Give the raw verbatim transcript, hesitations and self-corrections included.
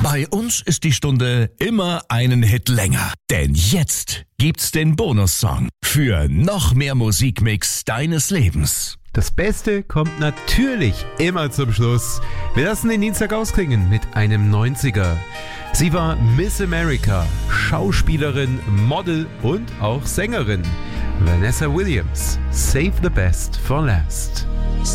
Bei uns ist die Stunde immer einen Hit länger. Denn jetzt gibt's den Bonussong für noch mehr Musikmix deines Lebens. Das Beste kommt natürlich immer zum Schluss. Wir lassen den Dienstag ausklingen mit einem neunziger. Sie war Miss America, Schauspielerin, Model und auch Sängerin. Vanessa Williams, Save the Best for Last.